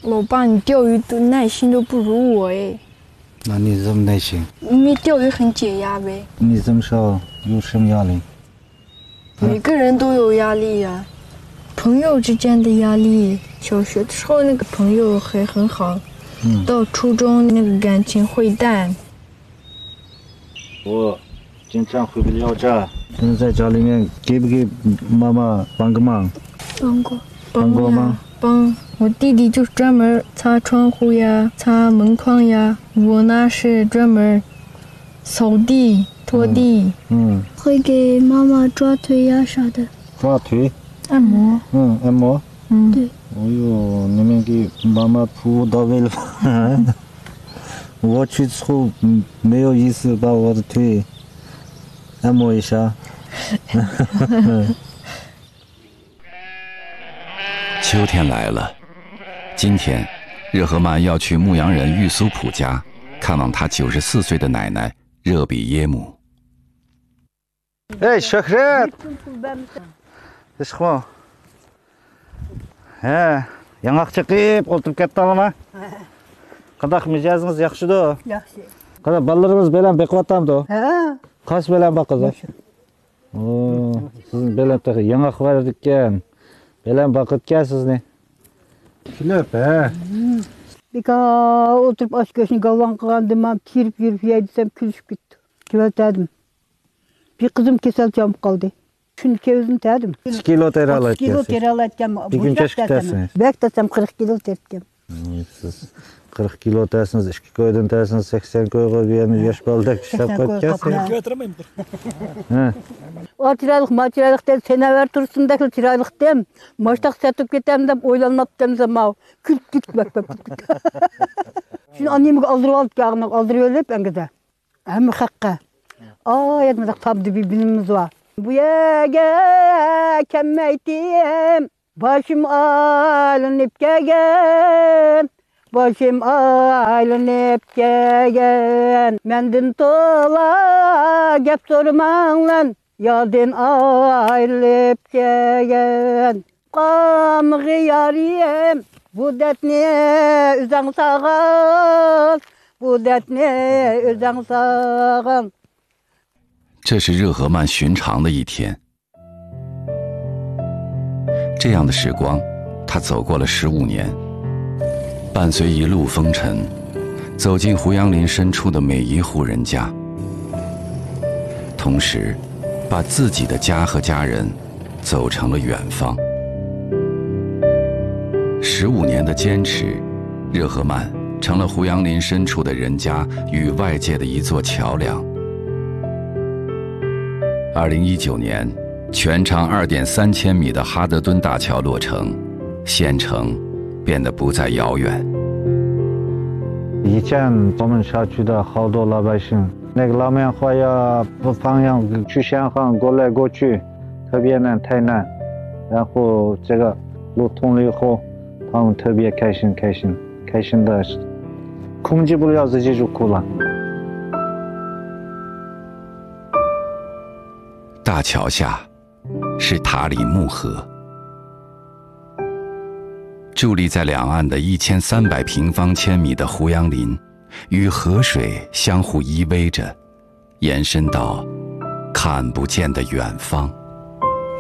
老爸，你钓鱼的耐心都不如我哎。 那你这么耐心？ 因为钓鱼很解压呗。 你这么小有什么压力？ 每个人都有压力呀，朋友之间的压力。小学的时候那个朋友还很好，到初中那个感情会淡。 我经常回不了家，你在家里面给不给妈妈帮个忙？帮过吗？ 帮。我弟弟就是专门擦窗户呀、擦门框呀，我呢是专门扫地、拖地。 会给妈妈抓腿呀啥的。 抓腿？ 按摩。 按摩。 对。 哎呦，你们给妈妈服务到位了吧？我去之后没有意思把我的腿按摩一下。 秋天来了，今天热河曼要去牧羊人玉苏普家看望他94岁的奶奶热比耶姆。 哎，شكرا ايش خو жаңақшы қиып отырып кетті ма? Қандақ мижазыңыз жақсы да? Жақсы. Қандай балаларыңыз белән бекіп атамды? Қас белән бақызы? Сіздің белән тағы яңақ бар екен. Белән бақыт кәсіз не? Күліп, Бека отырып аш көшін галван қылғанды мам тиріп ейдісем күлішіп кетті. Кебәтәдім. Bir kızım kesel çabuk kaldı. Şunu kevizini terdim. 2 kilo teri alaydı. 2 kilo teri alaydım. Bir gün keşke tersiniz. Belki desem 40 kilo terdim. Siz 40 kilo tersiniz, 2 koydan tersiniz, 80 koyga bir yana yaş baldak işlep koyacağız. O tiraylık, maçıraylık dedi, senever turusundaki tiraylık dem. Maçtak satıp getem dem, oylanıp dem zaman. Külp külp bak. Şimdi annemi aldırıp alıp yağını aldırıyor hep engide. Hem hakka. Yadmadak tabdı bir bilimimiz var. Bu yege kemmeytim, başım alınıp gegen. Başım alınıp gegen. Mendin tola gep sorman lan, yadın ayrılıp gegen. Kamı yariyem, bu dertne üzən sağal, bu dertne üzən sağal. 这是热河曼寻常的一天。这样的时光，他走过了15年，伴随一路风尘，走进胡杨林深处的每一户人家，同时，把自己的家和家人走成了远方。15年的坚持，热河曼成了胡杨林深处的人家与外界的一座桥梁。2019年，全长2.3千米的哈德敦大桥落成，县城变得不再遥远。 以前我们小区的好多老百姓，那个老棉花呀，不放羊去香港过来过去，特别难，太难。然后这个路通了以后，他们特别开心的，控制不了自己就哭了。 大桥下是塔里木河，伫立在两岸的1300平方千米的胡杨林，与河水相互依偎着，延伸到看不见的远方。